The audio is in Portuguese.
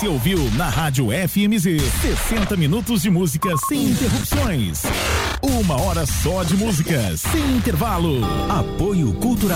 Você ouviu na Rádio FMZ 60 minutos de música sem interrupções. 1 hora só de música, sem intervalo. Apoio Cultural.